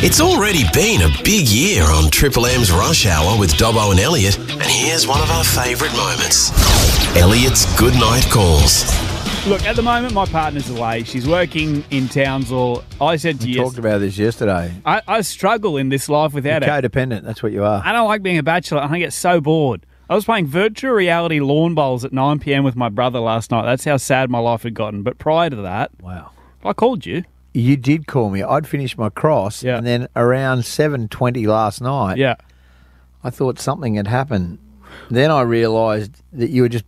It's already been a big year on Triple M's Rush Hour with Dobbo and Elliot, and here's one of our favourite moments. Elliot's Good Night Calls. Look, at the moment, my partner's away. She's working in Townsville. I said to We you, talked about this yesterday. I struggle in this life without You're her. codependent, that's what you are. I don't like being a bachelor. I get so bored. I was playing virtual reality lawn bowls at 9 p.m. with my brother last night. That's how sad my life had gotten. But prior to that, Wow. I called you. You did call me. I'd finished my cross, Yeah. and then around 7:20 last night, Yeah. I thought something had happened. Then I realised that you were just